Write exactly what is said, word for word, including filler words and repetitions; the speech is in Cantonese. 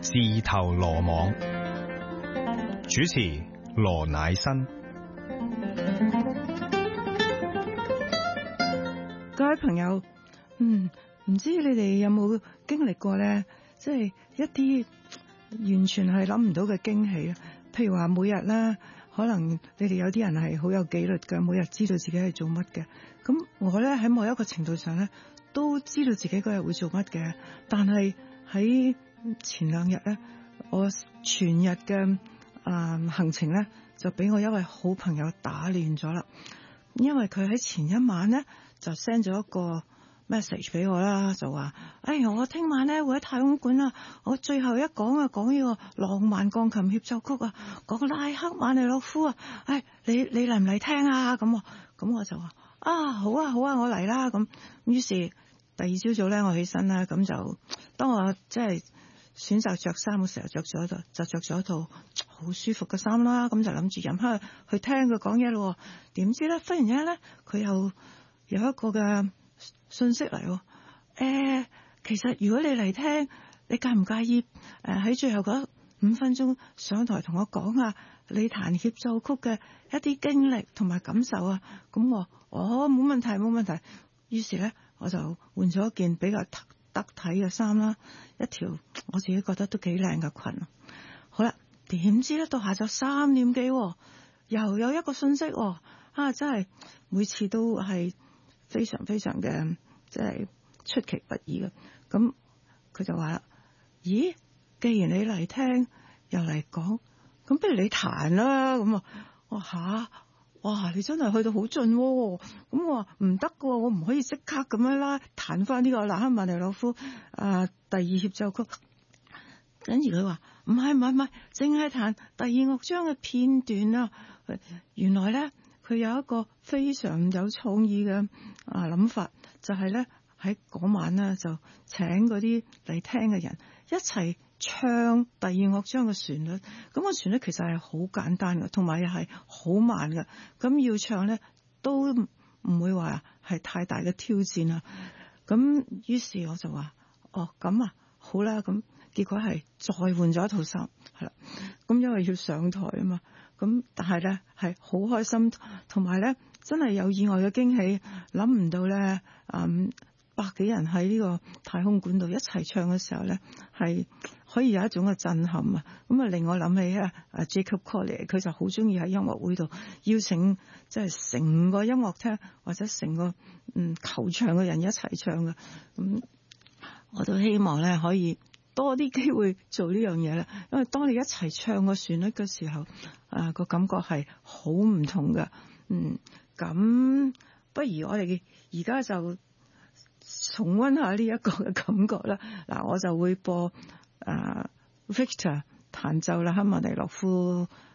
自投羅網。主持羅乃新。 各位朋友，嗯，唔知你哋有冇經歷過呢？即係一啲完全係諗唔到嘅驚喜啊！譬如話每日啦，可能你哋有啲人係好有紀律嘅，每日知道自己係做乜嘅。咁我咧喺某一個程度上咧，都知道自己嗰日會做乜嘅。但係喺前兩日咧，我全日嘅啊、呃、行程咧，就俾我一位好朋友打亂咗啦。因為佢喺前一晚咧就 send 咗一個 message 俾我啦，就話：哎，我聽晚咧會喺太空館啊，我最後一講啊，講呢個浪漫鋼琴協奏曲啊，講拉赫瑪尼諾夫啊，哎，你你嚟唔嚟聽啊？咁我咁我就話：啊，好啊好啊，我嚟啦。咁於是第二朝早咧，我起身啦，咁就當我即係選擇着衫嘅時候，着咗就就着咗一套好舒服嘅衫啦，咁就諗住入去去聽佢講嘢咯。點知咧，忽然間咧，佢又有一個嘅信息嚟，誒、欸，其實如果你嚟聽，你介唔介意誒喺、呃、最後嗰五分鐘上台同我講下你彈協奏曲嘅一啲經歷同埋感受啊？咁我，哦，冇問題冇問題。於是咧，我就換咗一件比較得體嘅衫啦，一條我自己覺得都幾靚嘅裙。好啦，點知咧到下晝三點幾，又有一個信息，啊，真係每次都係非常非常嘅，即係出其不意嘅。咁佢就話啦：咦，既然你嚟聽又嚟講，咁不如你彈啦。咁啊，我吓，哇，你真係去到好盡喎。咁我話唔得噶，我唔可以即刻咁樣啦，彈翻呢個拉赫瑪尼諾夫啊第二協奏曲。跟住佢話唔係唔係唔係，淨係彈第二樂章嘅片段啊。原來咧佢有一個非常有創意嘅啊諗法，就係咧喺嗰晚咧就請嗰啲嚟聽嘅人一齊唱第二樂章嘅旋律。咁個旋律其實係好簡單嘅，同埋又係好慢嘅。咁要唱咧都唔會話係太大嘅挑戰啊。咁於是我就話：哦，咁啊，好啦。咁結果係再換咗一套衫，係啦。咁因為要上台啊嘛。咁但係咧係好開心，同埋咧真係有意外嘅驚喜。諗唔到咧，嗯，百幾人喺呢個太空館度一齊唱嘅時候咧，係可以有一種嘅震撼啊！咁啊令我諗起啊，啊 Jacob Collier 佢就好中意喺音樂會度邀請即係成個音樂廳或者成個嗯球場嘅人一齊唱嘅。咁、嗯、我都希望咧可以多啲機會做呢樣嘢啦，因為當你一齊唱個旋律嘅時候，啊個感覺係好唔同嘅。嗯，咁不如我哋而家就重溫下呢一個嘅感覺啦。嗱，我就會播啊 Victor 彈奏啦，拉赫瑪尼諾夫